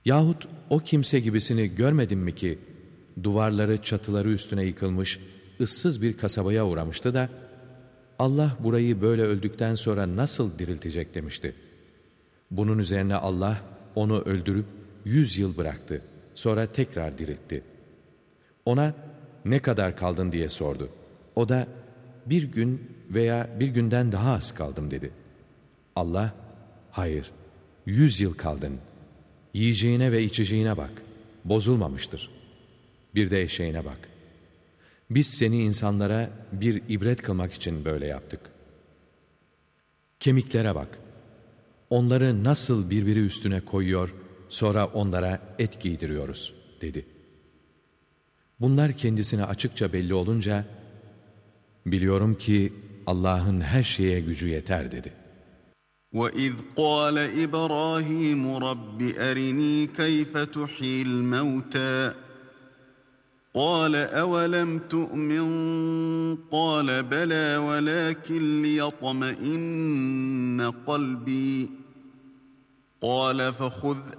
Yahut o kimse gibisini görmedin mi ki, duvarları çatıları üstüne yıkılmış, ıssız bir kasabaya uğramıştı da, Allah burayı böyle öldükten sonra nasıl diriltecek demişti. Bunun üzerine Allah onu öldürüp 100 yıl bıraktı. Sonra tekrar diriltti. Ona ne kadar kaldın diye sordu. O da bir gün veya bir günden daha az kaldım dedi. Allah, hayır, 100 yıl kaldın. Yiyeceğine ve içeceğine bak, bozulmamıştır. Bir de eşeğine bak. Biz seni insanlara bir ibret kılmak için böyle yaptık. Kemiklere bak. Onları nasıl birbiri üstüne koyuyor, sonra onlara et giydiriyoruz, dedi. Bunlar kendisine açıkça belli olunca, biliyorum ki Allah'ın her şeye gücü yeter, dedi. وَإِذْ قَالَ إِبْرَاهِيمُ رَبِّ أَرِنِي كَيْفَ تُحْيِي الْمَوْتَى قَالَ أَوَلَمْ تُؤْمِنْ قَالَ بَلَى وَلَكِنْ لِيَطْمَئِنَّ قَلْبِي قَالَ فَخُذْ